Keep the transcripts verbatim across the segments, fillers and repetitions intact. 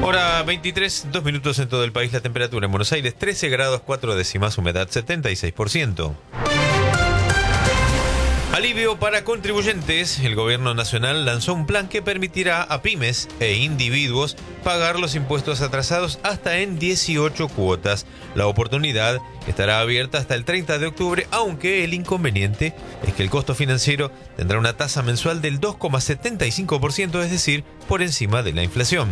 Hora veintitrés, dos minutos en todo el país. La temperatura en Buenos Aires trece grados cuatro décimas, humedad setenta y seis por ciento. Alivio para contribuyentes. El gobierno nacional lanzó un plan que permitirá a pymes e individuos pagar los impuestos atrasados hasta en dieciocho cuotas. La oportunidad estará abierta hasta el treinta de octubre, aunque el inconveniente es que el costo financiero tendrá una tasa mensual del dos coma setenta y cinco por ciento, es decir, por encima de la inflación.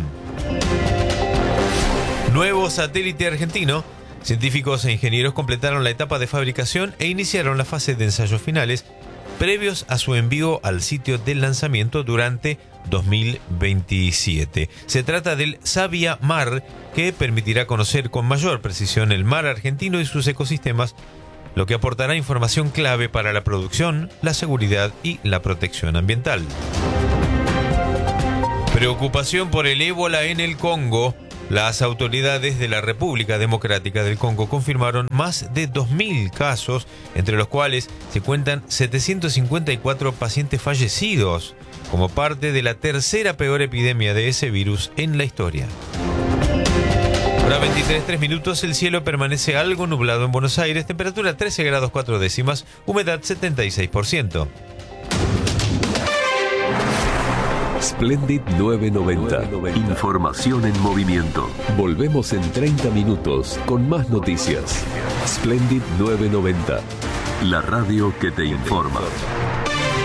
Nuevo satélite argentino. Científicos e ingenieros completaron la etapa de fabricación e iniciaron la fase de ensayos finales previos a su envío al sitio de lanzamiento durante dos mil veintisiete. Se trata del Sabia Mar, que permitirá conocer con mayor precisión el mar argentino y sus ecosistemas, lo que aportará información clave para la producción, la seguridad y la protección ambiental. Preocupación por el ébola en el Congo. Las autoridades de la República Democrática del Congo confirmaron más de dos mil casos, entre los cuales se cuentan setecientos cincuenta y cuatro pacientes fallecidos, como parte de la tercera peor epidemia de ese virus en la historia. Hora veintitrés, tres minutos, el cielo permanece algo nublado en Buenos Aires, temperatura trece grados cuatro décimas, humedad setenta y seis por ciento. Splendid novecientos noventa. Información en movimiento. Volvemos en treinta minutos con más noticias. Splendid novecientos noventa. La radio que te informa.